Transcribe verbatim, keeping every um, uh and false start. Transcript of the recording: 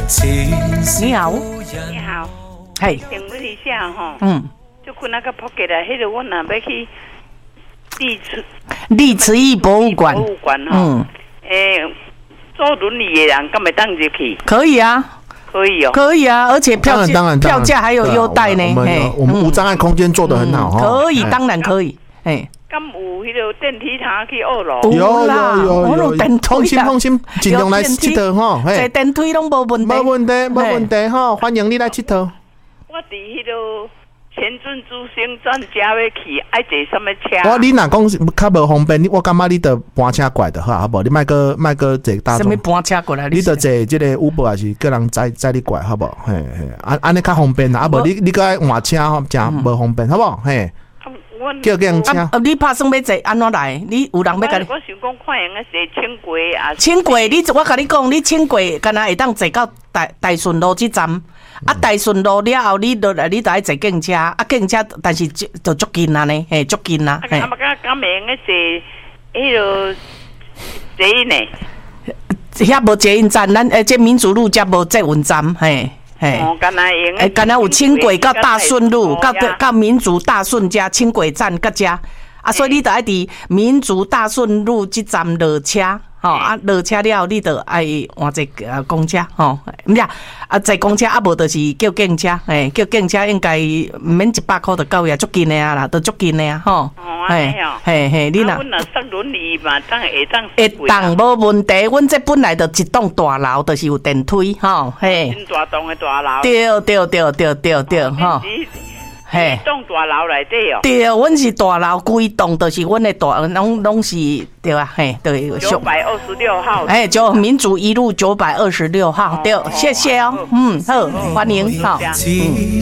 你好， 你好， 嘿， 请问一下哈， 嗯， 就困那个扑起来，迄个我若要去历史历慈义博物馆， 博物馆哈， 嗯， 诶、欸，坐轮椅的人敢会当入去？ 可以啊。 可以哦， 可以啊，而且票当然当然票价还有优待呢。 我们我们无障碍空间做得很好哈。 可以，当然可以。哎， 敢有迄个电梯塔去二楼？ 有有有有， 电放心放心，尽量来佚佗哈。 坐电梯拢无问题， 没问题没问题哈，欢迎你来佚佗。 我伫迄个前阵子先站家要去，爱坐什么车？ 我你若讲较无方便，我感觉你得搬车过来就好，好不？你莫个莫个坐大众。 什么搬车过来？ 你得坐这个 Uber 还是叫人载载你过来，好不？嘿嘿，安安尼较方便啦，啊无你你个爱换车吼，真无方便，好不？嘿。叫叫人车。 啊，你拍算要坐安怎来？你有人要甲你？ 我想讲看用个坐轻轨啊。 轻轨，你我甲你讲，你轻轨敢若会当坐到大大顺路这站。啊，大顺路了后，你就你就爱坐警车，啊，警车但是就就足近啊呢，嘿，足近啊。 啊，啊，敢敢袂用个坐迄个捷运呢？ 遐无捷运站，咱诶，这民族路才无捷运站，嘿。嘿， 哦，敢若用诶，敢若有轻轨到大顺路，到到民族大顺家轻轨站到遮，啊，所以你得爱伫民族大顺路这站落车，吼啊，落车了你得爱换坐呃公车，吼，唔呀，啊坐公车啊无就是叫警车，嘿，叫警车应该毋免一百块就够呀，足近的啊啦，都足近的啊，吼， 嘿， 嘿嘿，你若阮若上轮椅嘛，当会当会当无问题，阮这本来就一栋大楼，就是有电梯，吼，嘿， 真大栋的大楼， 对对对对对对，吼。 嘿，栋大楼内底哦。 对，阮是大楼，规栋都是阮的大，拢拢是对啊，嘿，对。 九百二十六号。 哎，就民族一路九百二十六号，对，谢谢哦，嗯，好，欢迎，好，嗯。